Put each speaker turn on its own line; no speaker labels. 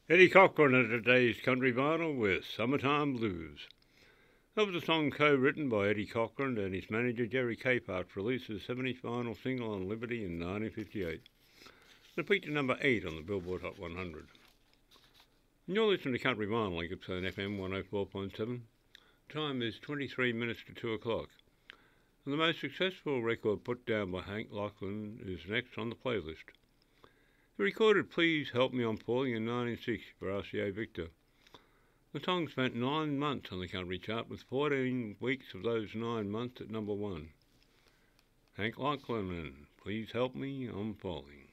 Eddie Cochran at today's country vinyl with Summertime Blues. That was a song co-written by Eddie Cochran and his manager Jerry Capehart, released as 70th vinyl single on Liberty in 1958. It peaked at number 8 on the Billboard Hot 100. And you're listening to Country Vinyl on Gippsland FM 104.7. Time is 23 minutes to 2 o'clock. And the most successful record put down by Hank Lachlan is next on the playlist. He recorded Please Help Me I'm Falling in 1960 for RCA Victor. The song spent 9 months on the country chart, with 14 weeks of those 9 months at number 1. Hank Lachlan and Please Help Me I'm Falling.